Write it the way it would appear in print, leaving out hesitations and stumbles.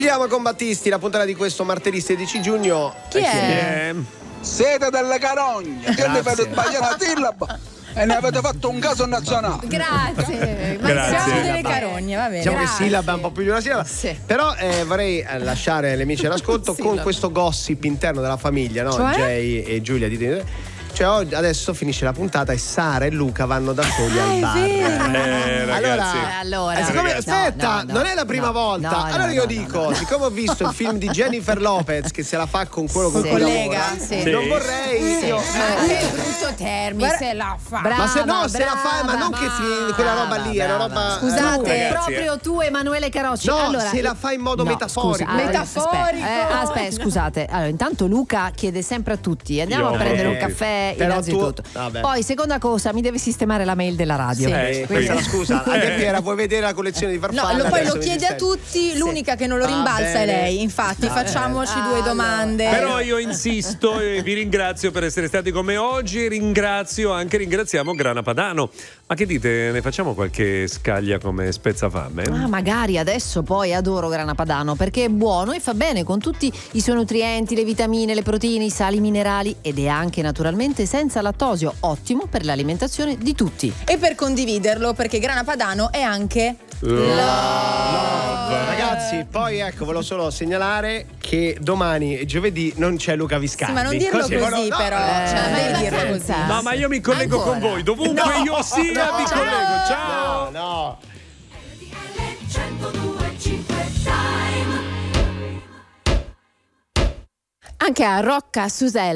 Andiamo con Battisti, la puntata di questo martedì 16 giugno. Chi è? Siete delle carogne, che ne avete sbagliato la sillaba e ne avete fatto un caso nazionale. Grazie. Ma Grazie. siamo delle carogne, va bene. Diciamo che Grazie. sillaba è un po' più di una sillaba. Sì. Però vorrei lasciare gli amici all'ascolto con questo gossip interno della famiglia, no? Cioè? Jay e Giulia di Cioè adesso finisce la puntata e Sara e Luca vanno da soli al bar. Ragazzi. Allora, Siccome, aspetta, no, non è la prima no, volta. no, allora no, io no, dico, no. siccome ho visto il film di Jennifer Lopez che se la fa con quello con Sì. cui Collega, lavora, sì. non vorrei io. Che brutto termine, se la fa. Ma se no, se la fa, ma non che quella roba lì, è una roba. Scusate, Ragazzi, proprio tu, Emanuele Carocci. No, allora, se la fa in modo metaforico. scusa, Metaforico. aspetta, scusate. Allora, intanto Luca chiede sempre a tutti: andiamo Io a prendere un vorrei. caffè Però innanzitutto. vabbè. Poi, seconda cosa, mi deve sistemare la mail della radio. Sì. Questa è la scusa. Anche Piera, vuoi vedere la collezione di No, farfalle? poi Adesso lo mi chiede a distrai. tutti, l'unica che non lo rimbalza è bene. lei. Infatti, facciamoci due domande. Però io insisto e vi ringrazio per essere stati come oggi e ringraziamo Grana Padano. Ma che dite, ne facciamo qualche scaglia come spezzafame? Ah, magari adesso poi adoro Grana Padano perché è buono e fa bene con tutti i suoi nutrienti, le vitamine, le proteine, i sali minerali ed è anche naturalmente senza lattosio, ottimo per l'alimentazione di tutti. E per condividerlo, perché Grana Padano è anche Ragazzi, poi ecco, volevo solo segnalare che domani e giovedì non c'è Luca Viscardi. Sì, ma non dirlo così, no, però. Cioè, non devi dirlo così. No, ma io mi collego Ancora? con voi, dovunque io sia mi collego. Ciao! No. Anche a Rocca Susella